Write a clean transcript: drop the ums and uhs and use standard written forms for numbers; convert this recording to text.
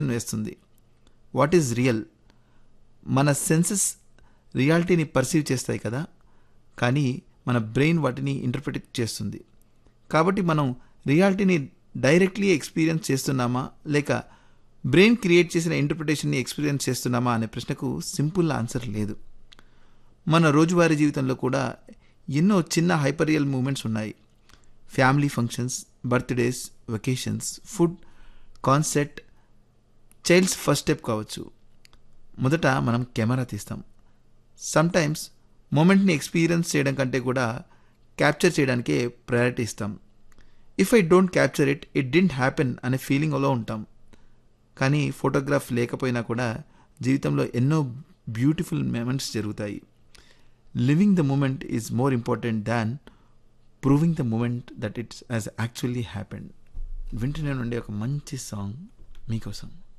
వేస్తుంది. What is real? మన senses రియాలిటీని perceive చేస్తాయి కదా, కానీ మన బ్రెయిన్ వాటిని ఇంటర్ప్రిట్ చేస్తుంది. కాబట్టి మనం రియాలిటీని డైరెక్ట్లీ ఎక్స్పీరియన్స్ చేస్తున్నామా లేక బ్రెయిన్ క్రియేట్ చేసిన ఇంటర్ప్రిటేషన్ని ఎక్స్పీరియన్స్ చేస్తున్నామా అనే ప్రశ్నకు సింపుల్ ఆన్సర్ లేదు. మన రోజువారీ జీవితంలో కూడా ఎన్నో చిన్న హైపర్ రియల్ మూమెంట్స్ ఉన్నాయి. Family functions, birthdays, vacations, food, concert, child's first step కావచ్చు. మొదట మనం కెమెరా తీస్తాం. సమ్టైమ్స్ మూమెంట్ని ఎక్స్పీరియన్స్ చేయడం కంటే కూడా క్యాప్చర్ చేయడానికే ప్రయారిటీ ఇస్తాం. If I don't capture it didn't happen అనే ఫీలింగ్లో ఉంటాం. కానీ ఫోటోగ్రాఫ్ లేకపోయినా కూడా జీవితంలో ఎన్నో బ్యూటిఫుల్ మూమెంట్స్ జరుగుతాయి. Living the moment is more important than proving the moment that it's as actually happened. వింటూనే నుండి ఒక మంచి సాంగ్ మీకోసం.